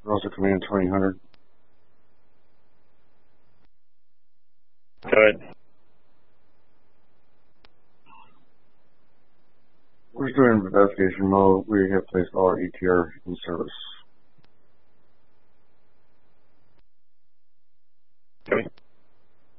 Also Command 2000. Good. We're still in investigation mode. We have placed all our ETR in service.